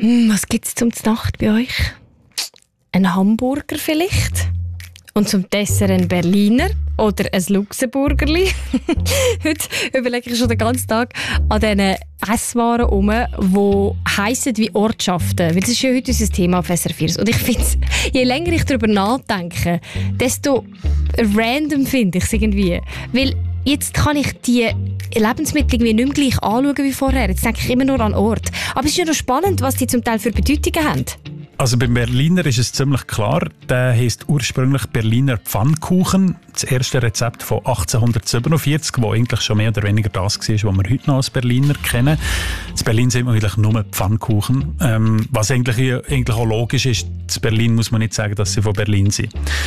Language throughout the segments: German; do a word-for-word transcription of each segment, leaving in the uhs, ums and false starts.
Hm, was gibt es zum Nacht bei euch? Ein Hamburger vielleicht? Und zum Dessert ein Berliner oder ein Luxemburgerli. Heute überlege ich schon den ganzen Tag an diesen Esswaren herum, die heissen wie Ortschaften. Weil das ist ja heute unser Thema auf S R vier. Und ich finde es, je länger ich darüber nachdenke, desto random finde ich es irgendwie. Weil jetzt kann ich die Lebensmittel irgendwie nicht mehr gleich anschauen wie vorher. Jetzt denke ich immer nur an Ort. Aber es ist ja noch spannend, was die zum Teil für Bedeutungen haben. Also beim Berliner ist es ziemlich klar, der heisst ursprünglich Berliner Pfannkuchen. Das erste Rezept von achtzehnhundertsiebenundvierzig, das eigentlich schon mehr oder weniger das war, was wir heute noch als Berliner kennen. In Berlin sind wir eigentlich nur Pfannkuchen. Ähm, was eigentlich, eigentlich auch logisch ist, in Berlin muss man nicht sagen, dass sie von Berlin sind.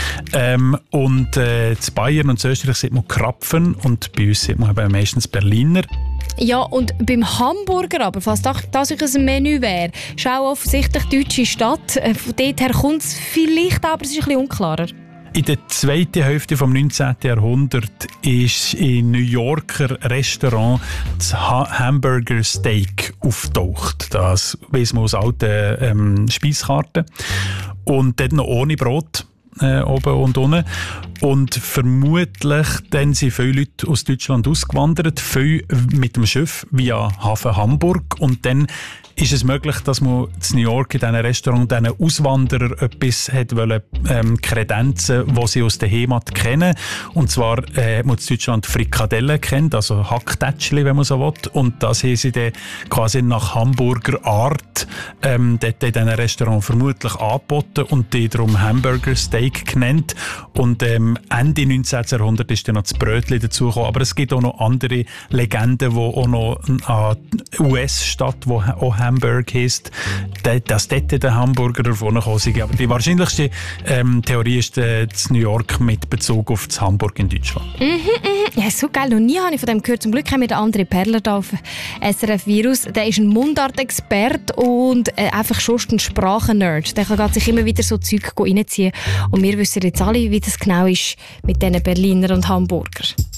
Ähm, und äh, in Bayern und in Österreich sieht man Krapfen und bei uns sieht man eben meistens Berliner. Ja, und beim Hamburger aber, falls das ein Menü wäre, ist auch offensichtlich deutsche Stadt. Von dort her kommt es vielleicht, aber es ist ein bisschen unklarer. In der zweiten Hälfte des neunzehnten Jahrhunderts ist in New Yorker Restaurant das ha- Hamburger Steak auftaucht. Das weiss man aus alten ähm, Speiskarten. Und dort noch ohne Brot. Äh, oben und unten. Und vermutlich dann sind viele Leute aus Deutschland ausgewandert, viele mit dem Schiff via Hafen Hamburg. Und dann ist es möglich, dass man in New York in diesem Restaurant diesen Auswanderern etwas hat wollen, ähm, kredenzen, die sie aus der Heimat kennen. Und zwar äh, hat man in Deutschland Frikadellen kennt, also Hacktätschli, wenn man so will. Und das haben sie dann quasi nach Hamburger Art ähm, dort in diesem Restaurant vermutlich angeboten und die darum Hamburger Steak genannt. Und ähm, Ende neunzehnten Jahrhundert ist dann noch das Brötchen dazugekommen. Aber es gibt auch noch andere Legenden, die auch noch an U S-Stadt, die auch Hamburg heisst, dass dort der Hamburger davon gekommen sind. Aber die wahrscheinlichste ähm, Theorie ist äh, New York mit Bezug auf das Hamburg in Deutschland. Mhm, mhm. Ja, so geil. Noch nie habe ich von dem gehört. Zum Glück haben wir den André Perler da auf S R F Virus. Der ist ein Mundart-Experte und äh, einfach schon ein Sprachennerd. Der kann sich immer wieder so Zeug reinziehen. Und wir wissen jetzt alle, wie das genau ist mit diesen Berliner und Hamburger.